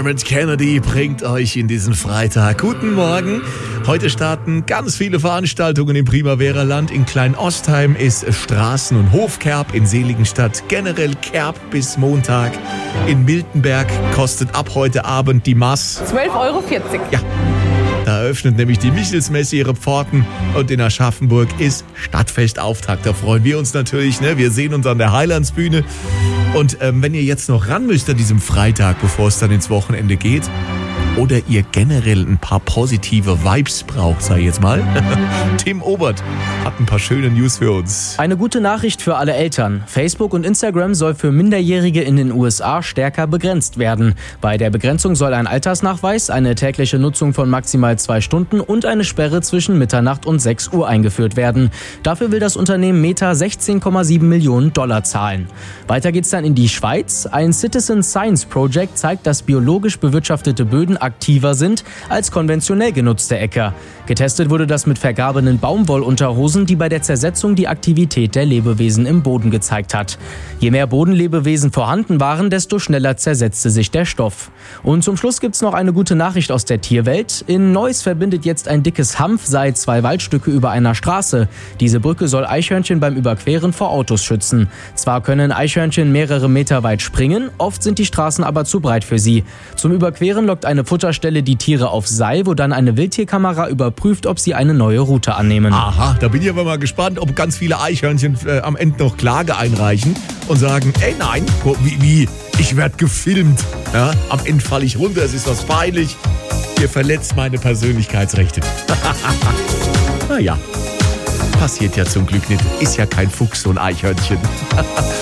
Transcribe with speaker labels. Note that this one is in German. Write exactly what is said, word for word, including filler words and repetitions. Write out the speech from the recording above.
Speaker 1: Dermot Kennedy bringt euch in diesen Freitag. Guten Morgen. Heute starten ganz viele Veranstaltungen im Primavera-Land. In Kleinostheim ist Straßen- und Hofkerb, in Seligenstadt generell Kerb bis Montag. In Miltenberg kostet ab heute Abend die Maß
Speaker 2: zwölf Euro vierzig.
Speaker 1: Ja. Da eröffnet nämlich die Michelsmesse ihre Pforten und in Aschaffenburg ist Stadtfestauftakt. Da freuen wir uns natürlich. Ne? Wir sehen uns an der Heilandsbühne. Und ähm, wenn ihr jetzt noch ran müsst an diesem Freitag, bevor es dann ins Wochenende geht, oder ihr generell ein paar positive Vibes braucht, sag ich jetzt mal, Tim Obert hat ein paar schöne News für uns.
Speaker 3: Eine gute Nachricht für alle Eltern. Facebook und Instagram soll für Minderjährige in den U S A stärker begrenzt werden. Bei der Begrenzung soll ein Altersnachweis, eine tägliche Nutzung von maximal zwei Stunden und eine Sperre zwischen Mitternacht und sechs Uhr eingeführt werden. Dafür will das Unternehmen Meta sechzehn Komma sieben Millionen Dollar zahlen. Weiter geht's dann in die Schweiz. Ein Citizen Science Project zeigt, dass biologisch bewirtschaftete Böden aktiver sind als konventionell genutzte Äcker. Getestet wurde das mit vergrabenen Baumwollunterhosen, die bei der Zersetzung die Aktivität der Lebewesen im Boden gezeigt hat. Je mehr Bodenlebewesen vorhanden waren, desto schneller zersetzte sich der Stoff. Und zum Schluss gibt's noch eine gute Nachricht aus der Tierwelt. In Neuss verbindet jetzt ein dickes Hanfseil zwei Waldstücke über einer Straße. Diese Brücke soll Eichhörnchen beim Überqueren vor Autos schützen. Zwar können Eichhörnchen mehrere Meter weit springen, oft sind die Straßen aber zu breit für sie. Zum Überqueren lockt eine Futterstelle die Tiere auf Seil, wo dann eine Wildtierkamera überprüft, ob sie eine neue Route annehmen.
Speaker 1: Aha, da bin ich aber mal gespannt, ob ganz viele Eichhörnchen äh, am Ende noch Klage einreichen und sagen, ey nein, wie, wie? Ich werde gefilmt. Ja, am Ende falle ich runter, es ist was peinlich. Ihr verletzt meine Persönlichkeitsrechte. Naja, passiert ja zum Glück nicht. Ist ja kein Fuchs, so ein Eichhörnchen.